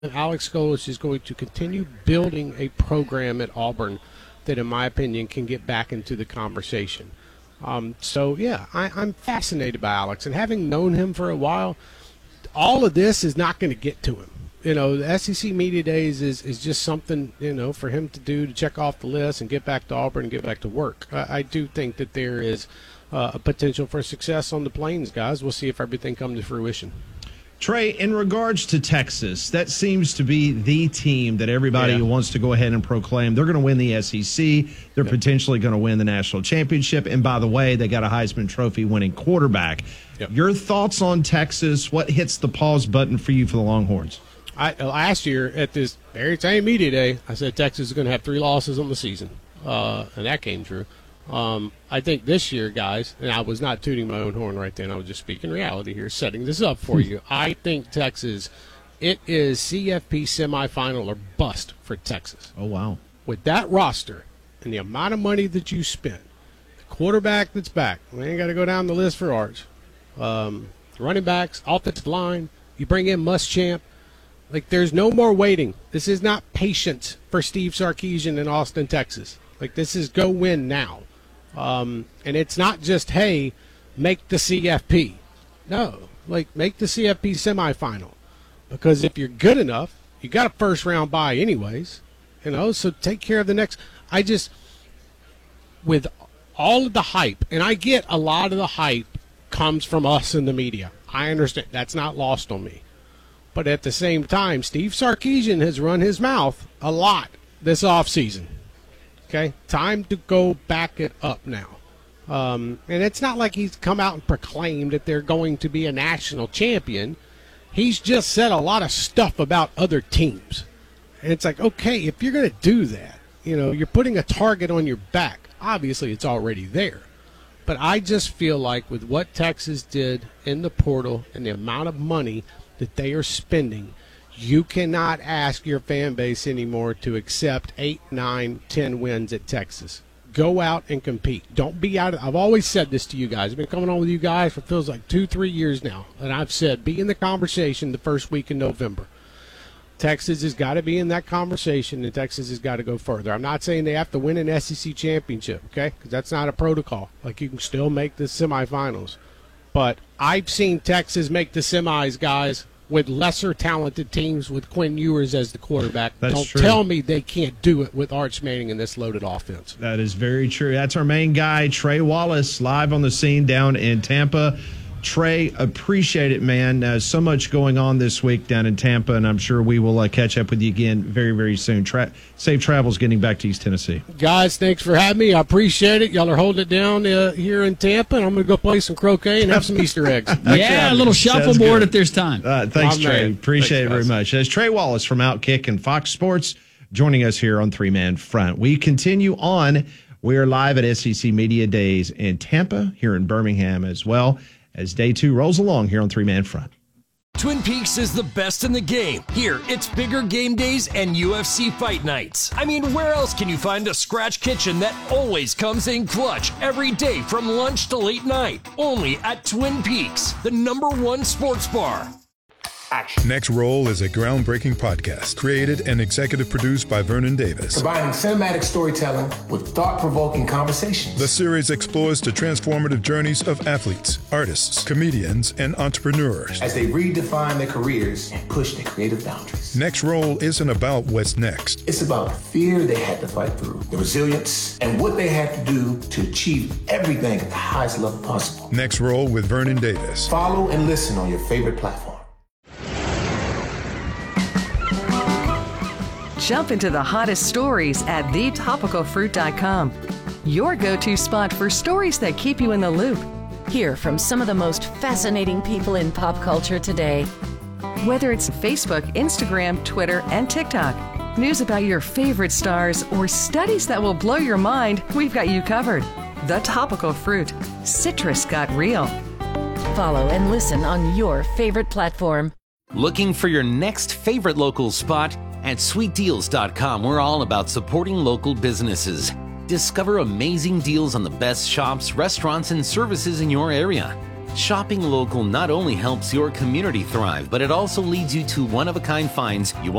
Alex Golesh is going to continue building a program at Auburn that, in my opinion, can get back into the conversation. I'm fascinated by Alex, and having known him for a while, all of this is not going to get to him. The SEC Media Days is just something, for him to do, to check off the list and get back to Auburn and get back to work. I do think that there is a potential for success on the Plains, guys. We'll see if everything comes to fruition. Trey, in regards to Texas, that seems to be the team that everybody wants to go ahead and proclaim. They're going to win the SEC. They're potentially going to win the national championship. And by the way, they got a Heisman Trophy winning quarterback. Yep. Your thoughts on Texas? What hits the pause button for you for the Longhorns? Last year at this very same media day, I said Texas is going to have 3 losses on the season, and that came true. I think this year, guys, and I was not tooting my own horn right then. I was just speaking reality here, setting this up for you. I think Texas, it is CFP semifinal or bust for Texas. Oh, wow. With that roster and the amount of money that you spent, the quarterback that's back, we ain't got to go down the list for Arch. Running backs, offensive line, you bring in Muschamp. Like, there's no more waiting. This is not patience for Steve Sarkisian in Austin, Texas. Like, this is go win now. And it's not just, hey, make the CFP. No, make the CFP semifinal. Because if you're good enough, you got a first-round bye anyways. So take care of the next. With all of the hype, and I get a lot of the hype comes from us in the media. I understand. That's not lost on me. But at the same time, Steve Sarkisian has run his mouth a lot this offseason. Okay? Time to go back it up now. And it's not like he's come out and proclaimed that they're going to be a national champion. He's just said a lot of stuff about other teams. And it's like, okay, if you're going to do that, you're putting a target on your back. Obviously, it's already there. But I just feel like with what Texas did in the portal and the amount of money that they are spending, you cannot ask your fan base anymore to accept 8, 9, 10 wins at Texas. Go out and compete. Don't be out of – I've always said this to you guys. I've been coming on with you guys for feels like 2-3 years now. And I've said be in the conversation the first week in November. Texas has got to be in that conversation, and Texas has got to go further. I'm not saying they have to win an SEC championship, okay, because that's not a protocol. Like, you can still make the semifinals. But I've seen Texas make the semis, guys, with lesser talented teams with Quinn Ewers as the quarterback. Don't tell me they can't do it with Arch Manning in this loaded offense. That is very true. That's our main guy, Trey Wallace, live on the scene down in Tampa. Trey, appreciate it, man. So much going on this week down in Tampa, and I'm sure we will catch up with you again very, very soon. Safe travels getting back to East Tennessee. Guys, thanks for having me. I appreciate it. Y'all are holding it down here in Tampa, and I'm going to go play some croquet and have some Easter eggs. Yeah, a little shuffleboard if there's time. Thanks, Trey. Appreciate it very much. That's Trey Wallace from Outkick and Fox Sports joining us here on Three Man Front. We continue on. We are live at SEC Media Days in Tampa, here in Birmingham as well, as day 2 rolls along here on Three Man Front. Twin Peaks is the best in the game. Here, it's bigger game days and UFC fight nights. I mean, where else can you find a scratch kitchen that always comes in clutch every day from lunch to late night? Only at Twin Peaks, the #1 sports bar. Action. Next Roll is a groundbreaking podcast created and executive produced by Vernon Davis. Combining cinematic storytelling with thought-provoking conversations. The series explores the transformative journeys of athletes, artists, comedians, and entrepreneurs as they redefine their careers and push their creative boundaries. Next Roll isn't about what's next. It's about the fear they had to fight through, the resilience, and what they had to do to achieve everything at the highest level possible. Next Roll with Vernon Davis. Follow and listen on your favorite platform. Jump into the hottest stories at thetopicalfruit.com. Your go-to spot for stories that keep you in the loop. Hear from some of the most fascinating people in pop culture today. Whether it's Facebook, Instagram, Twitter, and TikTok, news about your favorite stars, or studies that will blow your mind, we've got you covered. The Topical Fruit. Citrus got real. Follow and listen on your favorite platform. Looking for your next favorite local spot? At sweetdeals.com, we're all about supporting local businesses. Discover amazing deals on the best shops, restaurants, and services in your area. Shopping local not only helps your community thrive, but it also leads you to one-of-a-kind finds you